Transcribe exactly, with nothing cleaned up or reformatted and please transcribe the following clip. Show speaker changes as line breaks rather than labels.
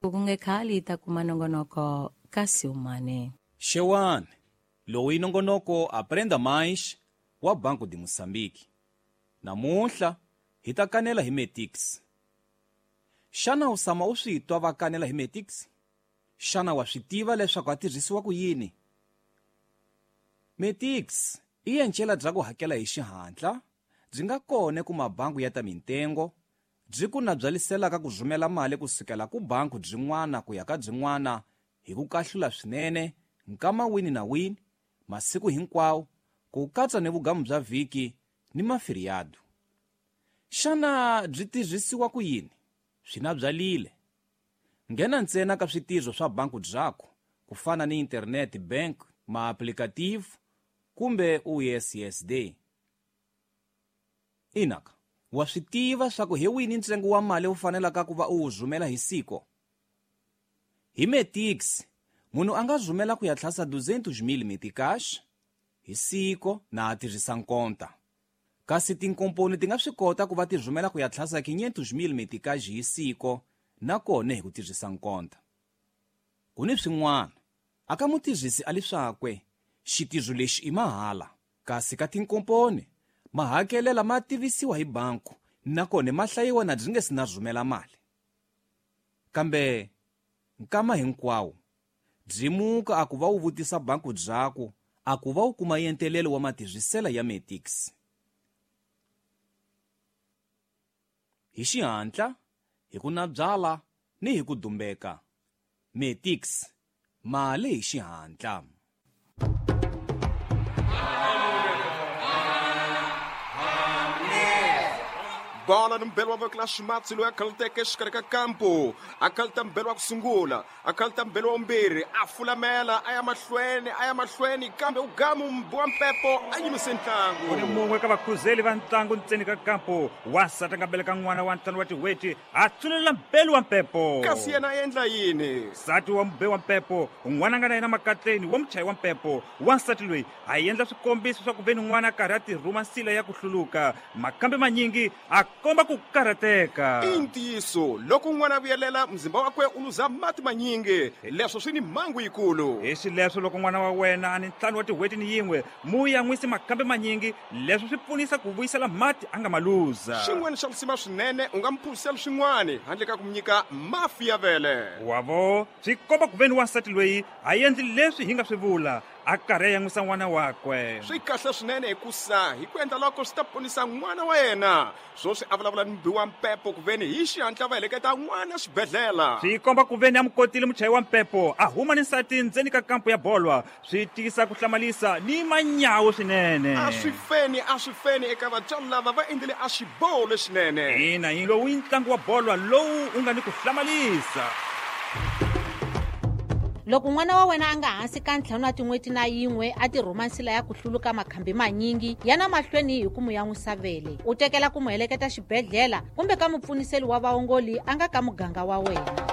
Kukungekhali ta kumanongonoko kasi umane.
Xewani, lowu i nongonoko Aprenda Mais wa Banco de Moçambique. Namuntlha hi ta kanela hi Metix. Xana u sama u swi twa va kanela hi Metix? Xana wa swi tiva leswaku a tirhisiwa ku yini? Metix i encela bya ku hakela hi xihatla, byi nga kone ku mabangu ya ta mitengo, byi ku na byaliselaka ku rhumela mali kusukela ku banku byin'wana ku ya ka byin'wana hi ku kahlula swinene, nkama wini na wini, masiku hinkwawo, ku katsa ni vugamu bya vhiki ni mafiriyado. Xana byi tirhisiwa ku yini? Swi na byalile. Nghena ntsena ka switirho swa banku byako, ku fana ni internet bank, ma-applicative, kumbe U S S D. Inaka, wa swi tiva swa ku hi wini ntsengo wa mali u fanelaka ku va u wu rhumela hi siku? Hi Metix, munhu a nga rhumela ku ya tlhasa duzentos mil metikash hi siku na a tirhisa nkonta. Kasi tinkomponi ti nga swi kota ku va ti rhumela ku ya tlhasa quinhentos mil metikash hi siku na kone hi ku tirhisa nkonta. Ku ni swin'wana, aka mutirhisi a leswakwe xitirho lexi i mahala, kasi ka tinkomponi mahakelela ma tivisiwa hi banku na kone ma hlayiwa na byi nge si na rhumela mali. Kambe nkama hinkwawo byi muka a ku va u vutisa banku byako a ku va u kuma yentelelo wa matirhiselo ya Metix. Hi xihatla, hi ku na byala ni hi ku dumbeka. Metix, mali hi xihatla.
Bola no mbelo wa kla Schmatsi lo yakhalteke exikarhi ka kampo, a khalta mbelo wa ku sungula, a khalta mbelo wa vumbirhi, a fulamela a ya mahlweni a ya mahlweni kambe ugamu wa Mpepo a yimise ntlangu.
Ku ni mun'we ka vakhuzeli va ntlangu ntseni ka kampo, wasati a nga beleka n'wana wa ntlhanu wa tiweti a tsulela mbelo wa Mpepo.
Kasi yena a endla yini?
Nsati wa mbe wa Mpepo, un'wana a nga na yena makatleni wa muchayi wa Mpepo, wansati loyi a endla swikombiso swa ku veni n'wana a karhi a tirhuma nsila ya ku hluluka, makambe manyingi a komba ku karateka.
I ntiyiso, loko n'wana vuyelela mzimba wakwe u luza mati manyingi, leswo swi ni mhangu yikulu.
Hi swileswo loko n'wana wa wena a ni ntlhanu wa tiweti ni yin'we mu ya n'wisi makambe manyingi, leswo swi pfunisa ku vuyisela mati a nga ma luza.
Xin'wana xa lusima swinene u nga mphurisela swin'wana handle ka ku mu nyika mafi ya vele.
Wavo swi komba ku veni wansati loyi a endli leswi hi nga swi vula, a karhi a yan'wisa n'wana wakwe.
Swi kahle swinene hikusa hi ku endla loko swi ta ponisa n'wana wa yena, swo swi a vulavula ni mbi wa Mpepo ku veni hi xihatla va heleketa n'wana xibedhlela.
Swi komba ku veni a mukotile muchayi wa Mpepo a huma ni nsati ndzeni ka kampo ya bolwa, swi tisa ku hlamalisa ni manyawu swinene.
A swi feni a swi feni eka vatswari lava va endlile a xiboho leswinene.
Ina hi lowu i ntlangu wa bolwa lowu u nga ni ku hlamalisa.
Loko n'wana wa wena a nga hansi ka ntlhanu wa tin'weti na yin'we a tirhuma nsila ya ku hluluka makhambi manyingi, yana mahlweni hi ku mu yan'wisa vele, u tekela ku mu heleketa xibedhlela kumbe ka mupfuniseli wa vaongoli a nga ka muganga wa wena.